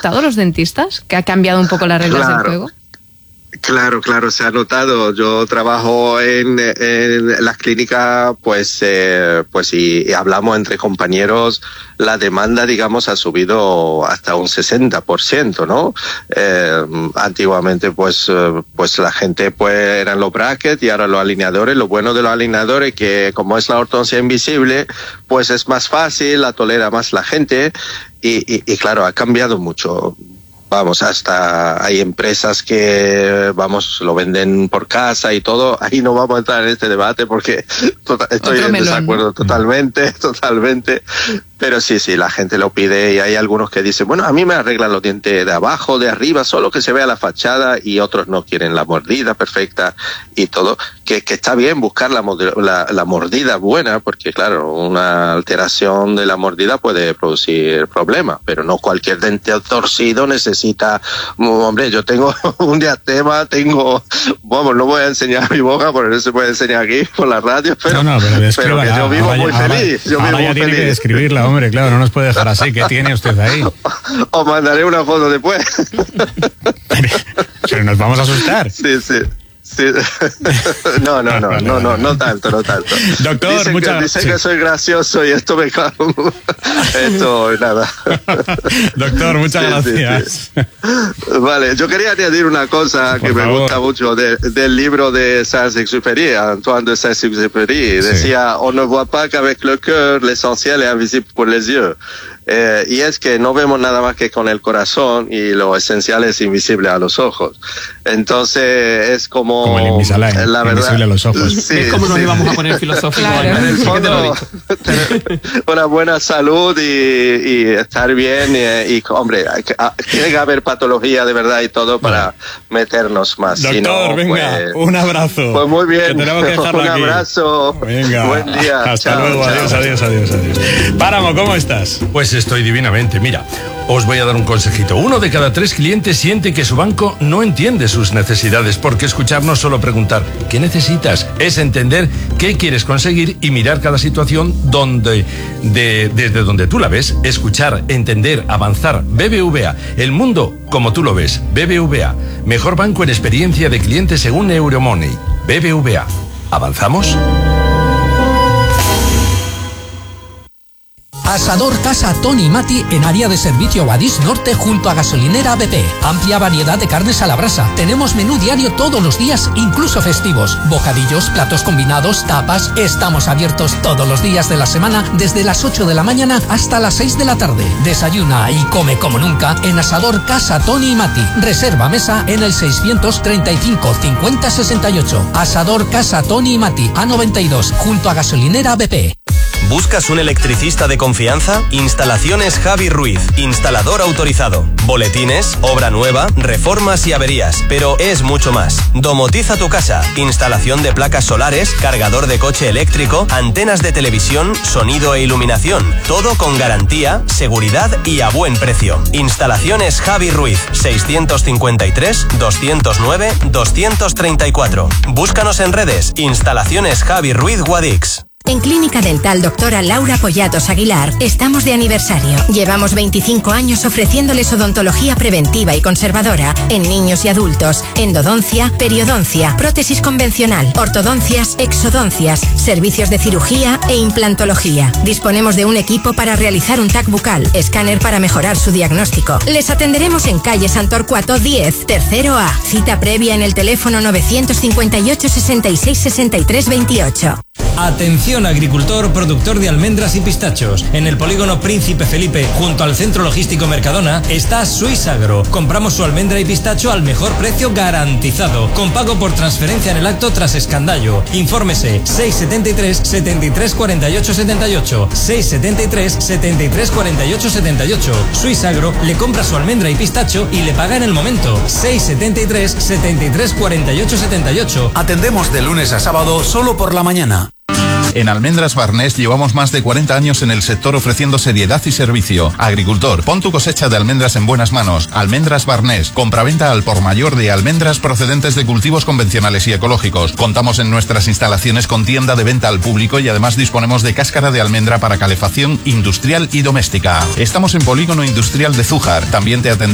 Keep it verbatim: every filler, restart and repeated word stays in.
notado los dentistas que ha cambiado un poco las reglas claro. del juego? Claro, claro, se ha notado. Yo trabajo en, en las clínicas, pues, eh, pues y, y hablamos entre compañeros, la demanda, digamos, ha subido hasta un sesenta por ciento, ¿no? Eh, antiguamente, pues, pues la gente, pues, eran los brackets y ahora los alineadores. Lo bueno de los alineadores que, como es la ortodoncia invisible, pues es más fácil, la tolera más la gente y, y, y claro, ha cambiado mucho. Vamos, hasta hay empresas que, vamos, lo venden por casa y todo. Ahí no vamos a entrar en este debate porque tota, estoy en desacuerdo totalmente, totalmente. Pero sí, sí, la gente lo pide y hay algunos que dicen, bueno, a mí me arreglan los dientes de abajo, de arriba, solo que se vea la fachada, y otros no quieren la mordida perfecta y todo. Que, que está bien buscar la, la, la mordida buena, porque claro, una alteración de la mordida puede producir problemas, pero no cualquier diente torcido necesita, hombre, yo tengo un diastema, tengo, vamos, no voy a enseñar mi boca, porque no se puede enseñar aquí por la radio, pero, no, no, pero, pero que yo vivo ahora, muy ahora, feliz. Yo ahora vivo ya muy tiene feliz. que describirla, hombre, claro, no nos puede dejar así. ¿Qué tiene usted ahí? Os mandaré una foto después. Pero nos vamos a asustar. Sí, sí. Sí. No, no, no, no, no, no tanto, no tanto. Doctor, dicen muchas que, dicen sí. que soy gracioso y esto me esto nada. Doctor, muchas sí, gracias. Sí, sí. Vale, yo quería añadir una cosa Por que favor. me gusta mucho de, del libro de Saint-Exupéry, Antoine de Saint-Exupéry. Sí. Decía, on ne voit pas qu'avec le cœur, l'essentiel est invisible pour les yeux. Eh, y es que no vemos nada más que con el corazón y lo esencial es invisible a los ojos. Entonces es como, como el Invisalign, la verdad, invisible a los ojos. Sí, es como nos sí, íbamos sí. a poner filosóficos. Claro. En el fondo, tener una buena salud y, y estar bien y, y hombre, hay que, tiene que haber patología de verdad y todo para meternos más. Doctor, si no, venga, pues, un abrazo. Pues muy bien, que tenemos que dejarlo un aquí. abrazo. Venga, buen día. hasta chao, luego, chao. adiós, adiós, adiós, adiós. Páramo, ¿cómo estás? Pues estoy divinamente. Mira, os voy a dar un consejito. Uno de cada tres clientes siente que su banco no entiende sus necesidades, porque escuchar no es solo preguntar ¿qué necesitas? Es entender qué quieres conseguir y mirar cada situación donde, de, desde donde tú la ves. Escuchar, entender, avanzar. B B V A, el mundo como tú lo ves. B B V A, mejor banco en experiencia de cliente según Euromoney. B B V A, ¿avanzamos? Asador Casa Tony Mati en área de servicio Guadix Norte junto a gasolinera B P. Amplia variedad de carnes a la brasa. Tenemos menú diario todos los días, incluso festivos. Bocadillos, platos combinados, tapas. Estamos abiertos todos los días de la semana desde las ocho de la mañana hasta las seis de la tarde. Desayuna y come como nunca en Asador Casa Tony Mati. Reserva mesa en el seiscientos treinta y cinco cincuenta sesenta y ocho. Asador Casa Tony Mati A noventa y dos junto a gasolinera B P. ¿Buscas un electricista de confianza? Instalaciones Javi Ruiz, instalador autorizado. Boletines, obra nueva, reformas y averías, pero es mucho más. Domotiza tu casa, instalación de placas solares, cargador de coche eléctrico, antenas de televisión, sonido e iluminación. Todo con garantía, seguridad y a buen precio. Instalaciones Javi Ruiz, seiscientos cincuenta y tres, doscientos nueve, doscientos treinta y cuatro. Búscanos en redes, Instalaciones Javi Ruiz Guadix. En Clínica Dental Doctora Laura Pollatos Aguilar estamos de aniversario. Llevamos veinticinco años ofreciéndoles odontología preventiva y conservadora en niños y adultos, endodoncia, periodoncia, prótesis convencional, ortodoncias, exodoncias, servicios de cirugía e implantología. Disponemos de un equipo para realizar un T A C bucal, escáner para mejorar su diagnóstico. Les atenderemos en calle Santorcuato diez, tercero A. Cita previa en el teléfono novecientos cincuenta y ocho, sesenta y seis, sesenta y tres, veintiocho. Atención agricultor, productor de almendras y pistachos. En el polígono Príncipe Felipe, junto al Centro Logístico Mercadona, está Suisagro. Compramos su almendra y pistacho al mejor precio garantizado, con pago por transferencia en el acto tras escandallo. Infórmese seiscientos setenta y tres, setenta y tres, cuarenta y ocho, setenta y ocho, seiscientos setenta y tres, setenta y tres, cuarenta y ocho, setenta y ocho. Suisagro le compra su almendra y pistacho y le paga en el momento. seiscientos setenta y tres, setenta y tres, cuarenta y ocho, setenta y ocho. Atendemos de lunes a sábado solo por la mañana. En Almendras Barnés llevamos más de cuarenta años en el sector ofreciendo seriedad y servicio. Agricultor, pon tu cosecha de almendras en buenas manos. Almendras Barnés, compraventa al por mayor de almendras procedentes de cultivos convencionales y ecológicos. Contamos en nuestras instalaciones con tienda de venta al público y además disponemos de cáscara de almendra para calefacción industrial y doméstica. Estamos en Polígono Industrial de Zújar. También te atendemos